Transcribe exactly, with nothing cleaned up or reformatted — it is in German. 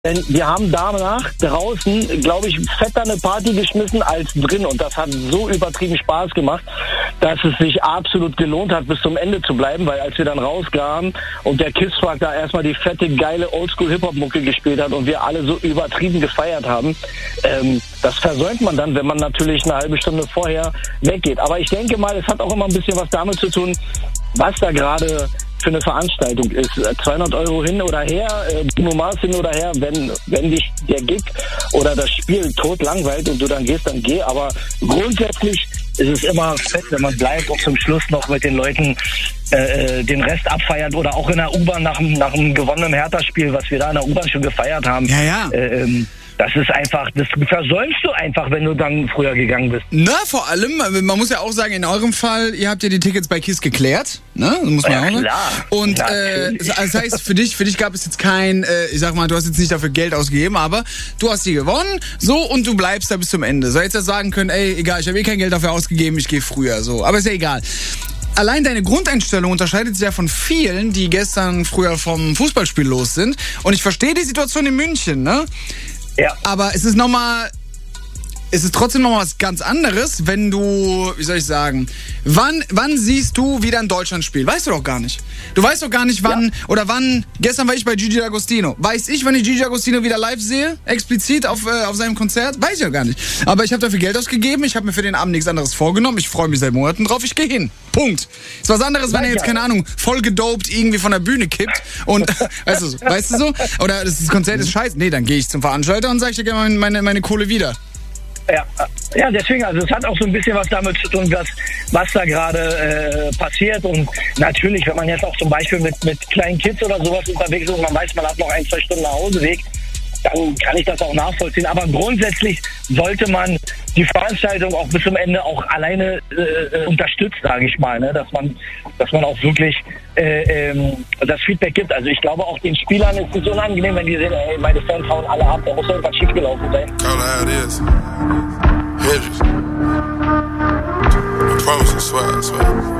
Denn wir haben danach draußen, glaube ich, fetter eine Party geschmissen als drin. Und das hat so übertrieben Spaß gemacht, dass es sich absolut gelohnt hat, bis zum Ende zu bleiben. Weil als wir dann rauskamen und der Kissfuck da erstmal die fette, geile Oldschool-Hip-Hop-Mucke gespielt hat und wir alle so übertrieben gefeiert haben, ähm, das versäumt man dann, wenn man natürlich eine halbe Stunde vorher weggeht. Aber ich denke mal, es hat auch immer ein bisschen was damit zu tun, was da gerade für eine Veranstaltung ist. zweihundert Euro hin oder her, äh, Bruno Mars hin oder her, wenn wenn dich der Gig oder das Spiel tot langweilt und du dann gehst, dann geh. Aber grundsätzlich ist es immer fett, wenn man bleibt und zum Schluss noch mit den Leuten äh, den Rest abfeiert oder auch in der U-Bahn nach, nach einem gewonnenen Hertha-Spiel, was wir da in der U-Bahn schon gefeiert haben. Ja, ja. Äh, ähm, Das ist einfach, das versäumst du einfach, wenn du dann früher gegangen bist. Na, vor allem, man muss ja auch sagen, in eurem Fall, ihr habt ja die Tickets bei KISS geklärt, ne? Muss man ja, auch sagen. Klar. Und äh, das heißt, für dich, für dich gab es jetzt kein, äh, ich sag mal, du hast jetzt nicht dafür Geld ausgegeben, aber du hast die gewonnen, so, und du bleibst da bis zum Ende. So, jetzt ja sagen können, ey, egal, ich habe eh kein Geld dafür ausgegeben, ich gehe früher, so. Aber ist ja egal. Allein deine Grundeinstellung unterscheidet sich ja von vielen, die gestern früher vom Fußballspiel los sind. Und ich verstehe die Situation in München, ne? Ja. Aber es ist nochmal, es ist trotzdem nochmal was ganz anderes, wenn du, wie soll ich sagen, wann, wann siehst du wieder ein Deutschlandspiel? Weißt du doch gar nicht. Du weißt doch gar nicht, wann, ja. oder wann, gestern war ich bei Gigi D'Agostino. Weiß ich, wann ich Gigi D'Agostino wieder live sehe, explizit auf, äh, auf seinem Konzert? Weiß ich ja gar nicht. Aber ich habe dafür Geld ausgegeben, ich habe mir für den Abend nichts anderes vorgenommen, ich freue mich seit Monaten drauf, ich gehe hin. Punkt. Ist was anderes, wenn er jetzt, keine Ahnung, voll gedopt irgendwie von der Bühne kippt und, weißt du so, weißt du so? Oder das Konzert ist scheiße. Nee, dann gehe ich zum Veranstalter und sage, ich dir gerne meine, meine Kohle wieder. Ja, ja, deswegen, also es hat auch so ein bisschen was damit zu tun, was, was da gerade äh, passiert. Und natürlich, wenn man jetzt auch zum Beispiel mit, mit kleinen Kids oder sowas unterwegs ist und man weiß, man hat noch ein, zwei Stunden Nachhauseweg, dann kann ich das auch nachvollziehen. Aber grundsätzlich sollte man die Veranstaltung auch bis zum Ende auch alleine äh, unterstützt, sage ich mal, ne? dass man, dass man auch wirklich äh, ähm, das Feedback gibt. Also ich glaube auch den Spielern ist es so unangenehm, wenn die sehen, ey, meine Fans hauen alle ab, da muss irgendwas schiefgelaufen sein. Call it how it is. Hedges. I promise, I swear, I swear.